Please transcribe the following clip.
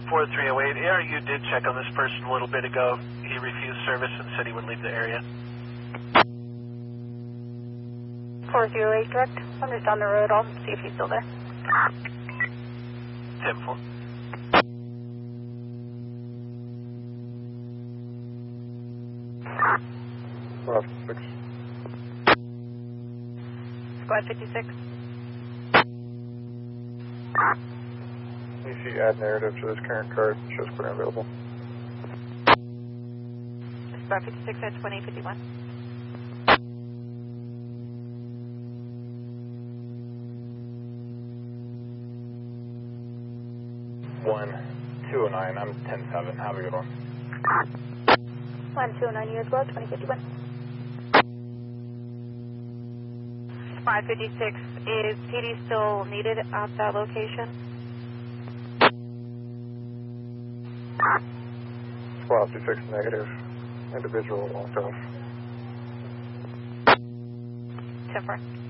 4308, ARU did check on this person a little bit ago. He refused service and said he would leave the area. 408, correct. I'm just on the road. I'll see if he's still there. 10-4. Squad 56. You see add narrative to this current card, shows clear available. Squad 56 at 2051. One, 209, I'm 10-7, have a good one. 1209 you as well, 2051. 556, is PD still needed at that location? Squad 56 negative, individual walked off. 10-4.